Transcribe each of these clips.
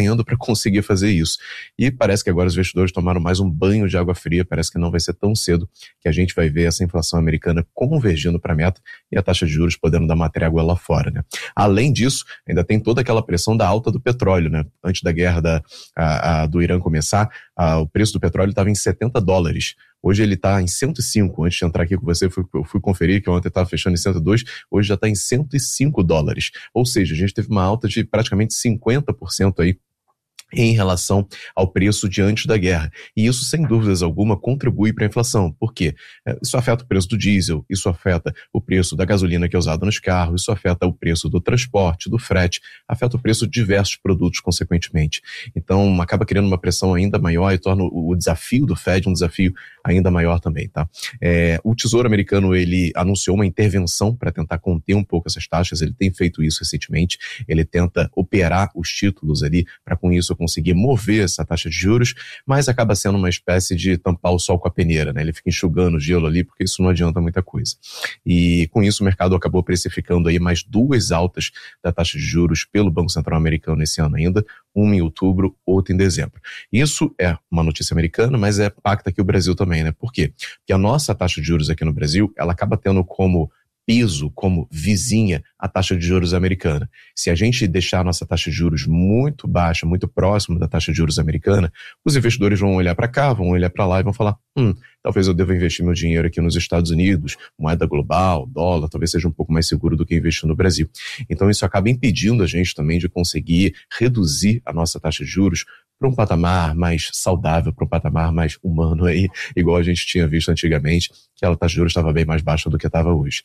empenhando para conseguir fazer isso. E parece que agora os investidores tomaram mais um banho de água fria, parece que não vai ser tão cedo que a gente vai ver essa inflação americana convergindo para a meta e a taxa de juros podendo dar uma trégua lá fora, né? Além disso, ainda tem toda aquela pressão da alta do petróleo, né? Antes da guerra do Irã começar, o preço do petróleo estava em $70. Hoje ele está em 105. Antes de entrar aqui com você, eu fui conferir que ontem estava fechando em 102, hoje já está em $105. Ou seja, a gente teve uma alta de praticamente 50% aí em relação ao preço de antes da guerra. E isso, sem dúvidas alguma, contribui para a inflação. Por quê? Isso afeta o preço do diesel, isso afeta o preço da gasolina que é usada nos carros, isso afeta o preço do transporte, do frete, afeta o preço de diversos produtos, consequentemente. Então, acaba criando uma pressão ainda maior e torna o desafio do Fed um desafio ainda maior também, tá? O Tesouro americano, ele anunciou uma intervenção para tentar conter um pouco essas taxas, ele tem feito isso recentemente, ele tenta operar os títulos ali para com isso conseguir mover essa taxa de juros, mas acaba sendo uma espécie de tampar o sol com a peneira, né? Ele fica enxugando o gelo ali, porque isso não adianta muita coisa. E com isso o mercado acabou precificando aí mais 2 altas da taxa de juros pelo Banco Central americano esse ano ainda, uma em outubro, outra em dezembro. Isso é uma notícia americana, mas impacta aqui o Brasil também, né? Por quê? Porque a nossa taxa de juros aqui no Brasil, ela acaba tendo como peso, como vizinha, a taxa de juros americana. Se a gente deixar a nossa taxa de juros muito baixa, muito próximo da taxa de juros americana, os investidores vão olhar para cá, vão olhar para lá e vão falar, talvez eu deva investir meu dinheiro aqui nos Estados Unidos, moeda global, dólar, talvez seja um pouco mais seguro do que investir no Brasil. Então isso acaba impedindo a gente também de conseguir reduzir a nossa taxa de juros para um patamar mais saudável, para um patamar mais humano aí, igual a gente tinha visto antigamente, que a taxa de juros estava bem mais baixa do que estava hoje.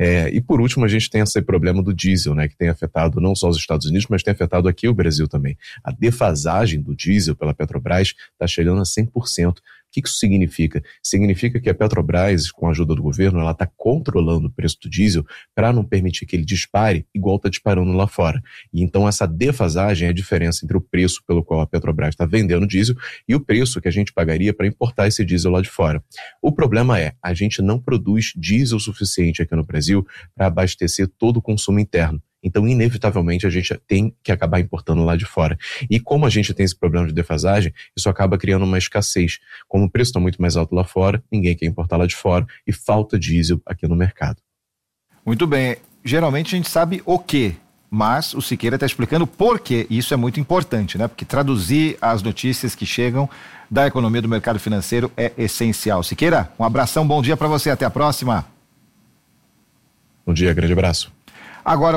E por último, a gente tem esse problema do diesel, né, que tem afetado não só os Estados Unidos, mas tem afetado aqui o Brasil também. A defasagem do diesel pela Petrobras está chegando a 100%. O que isso significa? Significa que a Petrobras, com a ajuda do governo, ela está controlando o preço do diesel para não permitir que ele dispare igual está disparando lá fora. E então essa defasagem é a diferença entre o preço pelo qual a Petrobras está vendendo diesel e o preço que a gente pagaria para importar esse diesel lá de fora. O problema é, a gente não produz diesel suficiente aqui no Brasil para abastecer todo o consumo interno. Então, inevitavelmente, a gente tem que acabar importando lá de fora. E como a gente tem esse problema de defasagem, isso acaba criando uma escassez. Como o preço está muito mais alto lá fora, ninguém quer importar lá de fora e falta diesel aqui no mercado. Muito bem. Geralmente a gente sabe o quê, mas o Siqueira está explicando por quê. E isso é muito importante, né? Porque traduzir as notícias que chegam da economia do mercado financeiro é essencial. Siqueira, um abração, bom dia para você, até a próxima. Bom dia, grande abraço. Agora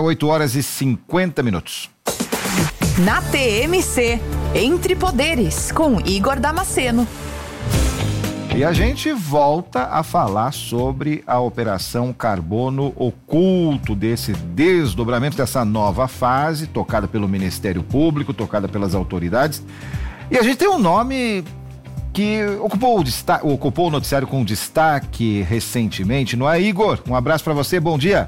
8h50. Na TMC, Entre Poderes, com Igor Damasceno. E a gente volta a falar sobre a Operação Carbono Oculto, desse desdobramento, dessa nova fase, tocada pelo Ministério Público, tocada pelas autoridades. E a gente tem um nome que ocupou o noticiário com destaque recentemente, não é, Igor? Um abraço para você, bom dia.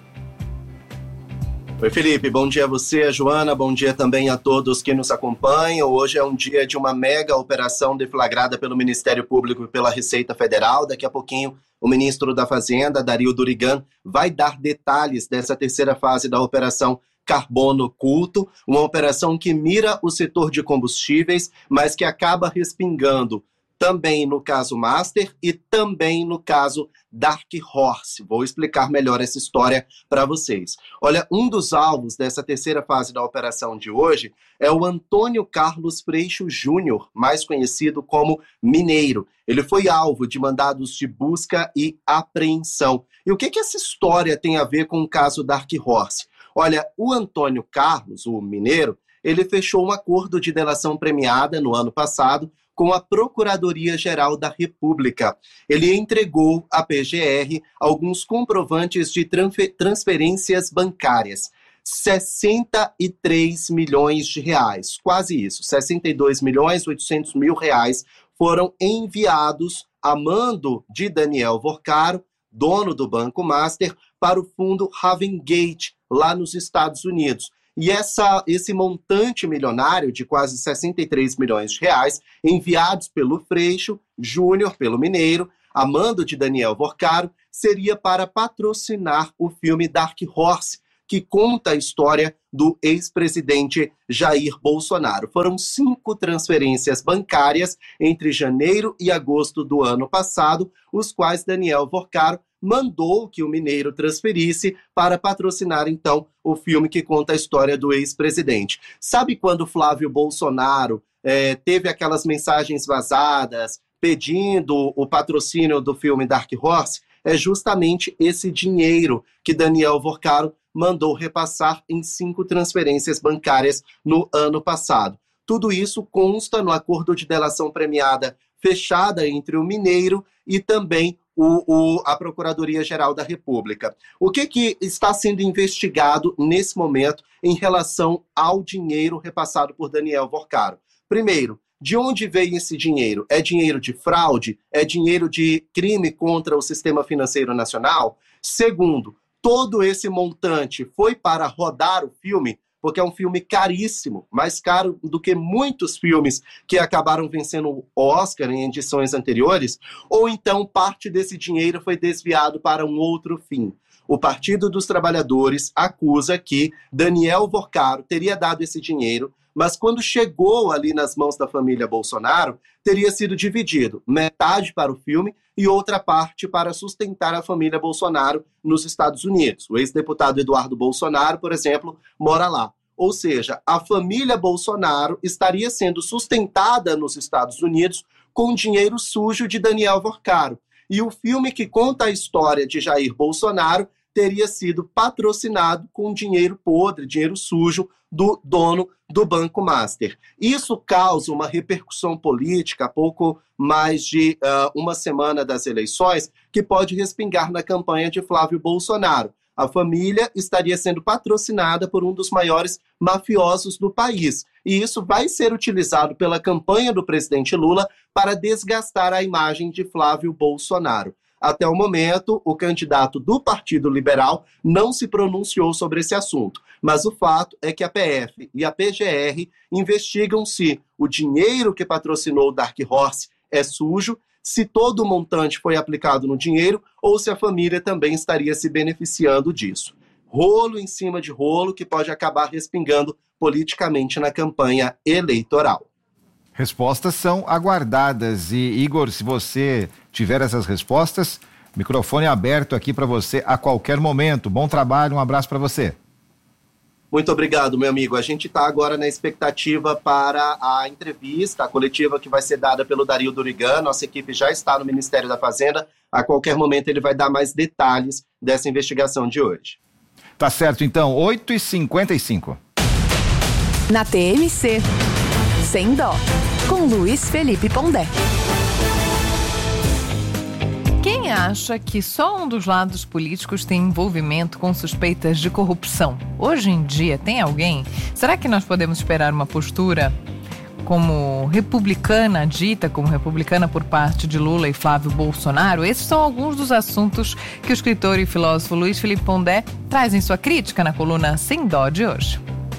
Oi, Felipe, bom dia a você, a Joana, bom dia também a todos que nos acompanham. Hoje é um dia de uma mega operação deflagrada pelo Ministério Público e pela Receita Federal. Daqui a pouquinho o ministro da Fazenda, Dario Durigan, vai dar detalhes dessa terceira fase da Operação Carbono Oculto, uma operação que mira o setor de combustíveis, mas que acaba respingando também no caso Master e também no caso Dark Horse. Vou explicar melhor essa história para vocês. Olha, um dos alvos dessa terceira fase da operação de hoje é o Antônio Carlos Freixo Júnior, mais conhecido como Mineiro. Ele foi alvo de mandados de busca e apreensão. E o que essa história tem a ver com o caso Dark Horse? Olha, o Antônio Carlos, o Mineiro, ele fechou um acordo de delação premiada no ano passado com a Procuradoria-Geral da República. Ele entregou à PGR alguns comprovantes de transferências bancárias. 63 milhões de reais, quase isso, 62.800.000 reais foram enviados a mando de Daniel Vorcaro, dono do Banco Master, para o fundo Ravengate, lá nos Estados Unidos. E esse montante milionário de quase 63 milhões de reais, enviados pelo Freixo Júnior, pelo Mineiro, a mando de Daniel Vorcaro, seria para patrocinar o filme Dark Horse, que conta a história do ex-presidente Jair Bolsonaro. Foram 5 transferências bancárias entre janeiro e agosto do ano passado, os quais Daniel Vorcaro mandou que o mineiro transferisse para patrocinar, então, o filme que conta a história do ex-presidente. Sabe quando Flávio Bolsonaro teve aquelas mensagens vazadas pedindo o patrocínio do filme Dark Horse? É justamente esse dinheiro que Daniel Vorcaro mandou repassar em 5 transferências bancárias no ano passado. Tudo isso consta no acordo de delação premiada fechada entre o mineiro e também a Procuradoria-Geral da República. O que está sendo investigado nesse momento em relação ao dinheiro repassado por Daniel Vorcaro? Primeiro, de onde veio esse dinheiro? É dinheiro de fraude? É dinheiro de crime contra o sistema financeiro nacional? Segundo, todo esse montante foi para rodar o filme, porque é um filme caríssimo, mais caro do que muitos filmes que acabaram vencendo o Oscar em edições anteriores, ou então parte desse dinheiro foi desviado para um outro fim. O Partido dos Trabalhadores acusa que Daniel Vorcaro teria dado esse dinheiro, mas quando chegou ali nas mãos da família Bolsonaro, teria sido dividido, metade para o filme e outra parte para sustentar a família Bolsonaro nos Estados Unidos. O ex-deputado Eduardo Bolsonaro, por exemplo, mora lá. Ou seja, a família Bolsonaro estaria sendo sustentada nos Estados Unidos com dinheiro sujo de Daniel Vorcaro. E o filme que conta a história de Jair Bolsonaro teria sido patrocinado com dinheiro podre, dinheiro sujo do dono do Banco Master. Isso causa uma repercussão política, há pouco mais de uma semana das eleições, que pode respingar na campanha de Flávio Bolsonaro. A família estaria sendo patrocinada por um dos maiores mafiosos do país. E isso vai ser utilizado pela campanha do presidente Lula para desgastar a imagem de Flávio Bolsonaro. Até o momento, o candidato do Partido Liberal não se pronunciou sobre esse assunto. Mas o fato é que a PF e a PGR investigam se o dinheiro que patrocinou o Dark Horse é sujo, se todo o montante foi aplicado no dinheiro ou se a família também estaria se beneficiando disso. Rolo em cima de rolo que pode acabar respingando politicamente na campanha eleitoral. Respostas são aguardadas e, Igor, se você tiver essas respostas, microfone aberto aqui para você a qualquer momento. Bom trabalho, um abraço para você. Muito obrigado, meu amigo. A gente está agora na expectativa para a entrevista, a coletiva que vai ser dada pelo Dario Durigan. Nossa equipe já está no Ministério da Fazenda. A qualquer momento ele vai dar mais detalhes dessa investigação de hoje. Tá certo, então, 8h55. Na TMC, Sem Dó, com Luiz Felipe Pondé. Quem acha que só um dos lados políticos tem envolvimento com suspeitas de corrupção? Hoje em dia, tem alguém? Será que nós podemos esperar uma postura como republicana, dita como republicana por parte de Lula e Flávio Bolsonaro? Esses são alguns dos assuntos que o escritor e filósofo Luiz Felipe Pondé traz em sua crítica na coluna Sem Dó de hoje.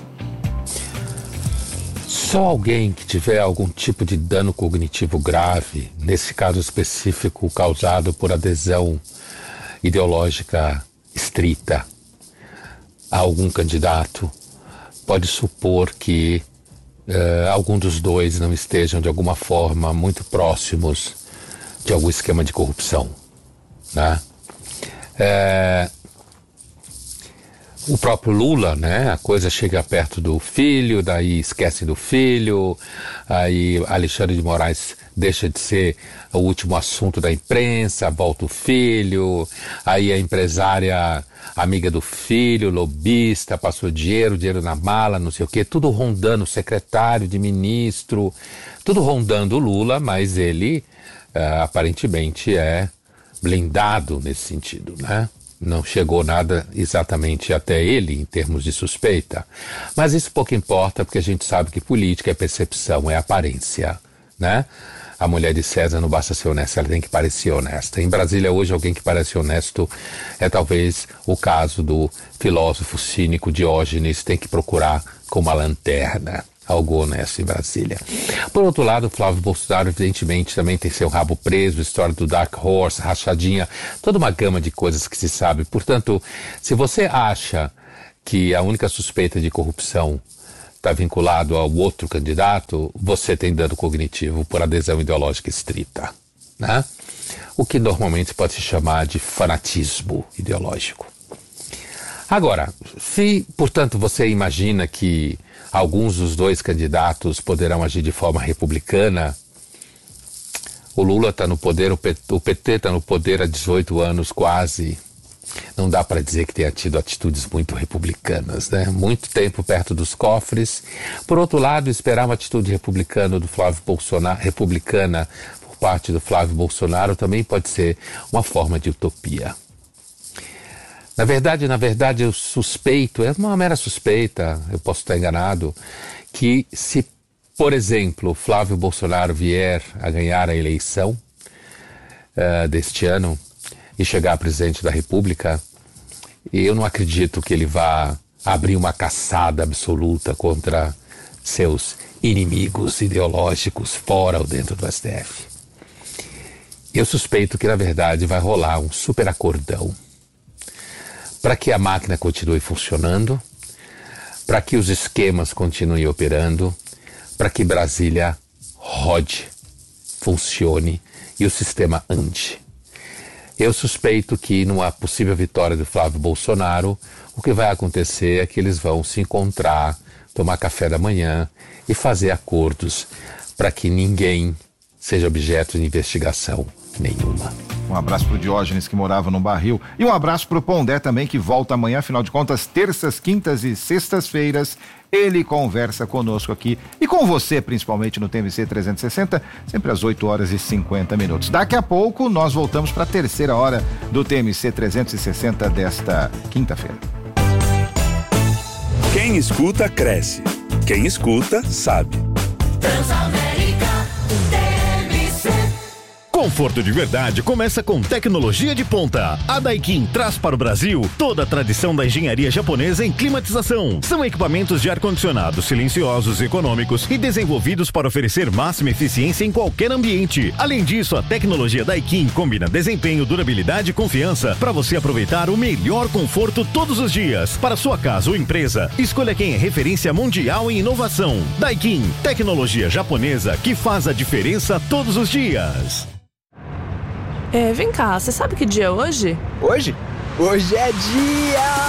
Só alguém que tiver algum tipo de dano cognitivo grave, nesse caso específico causado por adesão ideológica estrita a algum candidato, pode supor que algum dos dois não estejam de alguma forma muito próximos de algum esquema de corrupção, né? O próprio Lula, né? A coisa chega perto do filho, daí esquece do filho, aí Alexandre de Moraes deixa de ser o último assunto da imprensa, volta o filho, aí a empresária amiga do filho, lobista, passou dinheiro na mala, não sei o quê, tudo rondando o secretário de ministro, tudo rondando o Lula, mas ele aparentemente é blindado nesse sentido, né? Não chegou nada exatamente até ele em termos de suspeita. Mas isso pouco importa, porque a gente sabe que política é percepção, é aparência, né? A mulher de César não basta ser honesta, ela tem que parecer honesta. Em Brasília hoje alguém que parece honesto é talvez o caso do filósofo cínico Diógenes, tem que procurar com uma lanterna algo honesto em Brasília. Por outro lado, Flávio Bolsonaro evidentemente também tem seu rabo preso, história do Dark Horse, rachadinha, toda uma gama de coisas que se sabe. Portanto, se você acha que a única suspeita de corrupção está vinculado ao outro candidato, você tem dano cognitivo por adesão ideológica estrita, né? O que normalmente pode se chamar de fanatismo ideológico. Agora, se, portanto, você imagina que alguns dos dois candidatos poderão agir de forma republicana, o Lula está no poder, o PT está no poder há 18 anos quase. Não dá para dizer que tenha tido atitudes muito republicanas, né? Muito tempo perto dos cofres. Por outro lado, esperar uma atitude republicana por parte do Flávio Bolsonaro também pode ser uma forma de utopia. Na verdade, eu suspeito, é uma mera suspeita, eu posso estar enganado, que se, por exemplo, Flávio Bolsonaro vier a ganhar a eleição deste ano e chegar a presidente da República, eu não acredito que ele vá abrir uma caçada absoluta contra seus inimigos ideológicos fora ou dentro do STF. Eu suspeito que, na verdade, vai rolar um super acordão para que a máquina continue funcionando, para que os esquemas continuem operando, para que Brasília rode, funcione e o sistema ande. Eu suspeito que, numa possível vitória do Flávio Bolsonaro, o que vai acontecer é que eles vão se encontrar, tomar café da manhã e fazer acordos para que ninguém seja objeto de investigação nenhuma. Um abraço pro Diógenes, que morava no barril. E um abraço pro Pondé também, que volta amanhã. Afinal de contas, terças, quintas e sextas-feiras, ele conversa conosco aqui. E com você, principalmente, no TMC 360, sempre às 8h50. Daqui a pouco, nós voltamos para a terceira hora do TMC 360 desta quinta-feira. Quem escuta, cresce. Quem escuta, sabe. Transamérica TMC. Conforto de verdade começa com tecnologia de ponta. A Daikin traz para o Brasil toda a tradição da engenharia japonesa em climatização. São equipamentos de ar-condicionado silenciosos, econômicos e desenvolvidos para oferecer máxima eficiência em qualquer ambiente. Além disso, a tecnologia Daikin combina desempenho, durabilidade e confiança para você aproveitar o melhor conforto todos os dias. Para sua casa ou empresa, escolha quem é referência mundial em inovação. Daikin, tecnologia japonesa que faz a diferença todos os dias. Vem cá, você sabe que dia é hoje? Hoje? Hoje é dia...